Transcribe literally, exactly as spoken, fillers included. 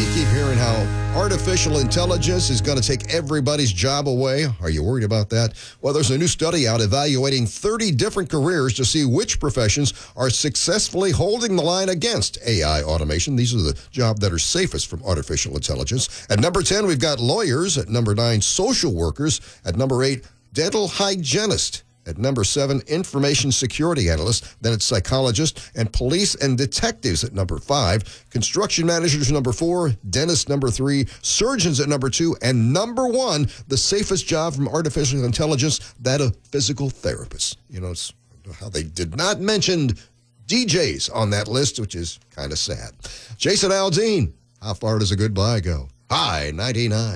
keep hearing how artificial intelligence is going to take everybody's job away. Are you worried about that? Well, there's a new study out evaluating thirty different careers to see which professions are successfully holding the line against A I automation. These are the jobs that are safest from artificial intelligence. At number ten, we've got lawyers. At number nine, social workers. At number eight, dental hygienist. At number seven, information security analyst. Then it's psychologist and police and detectives at number five. Construction managers number four. Dentists number three. Surgeons at number two. And number one, the safest job from artificial intelligence, that of physical therapists. You know, it's how they did not mention D Js on that list, which is kind of sad. Jason Aldean, how far does a goodbye go? Hi, ninety-nine.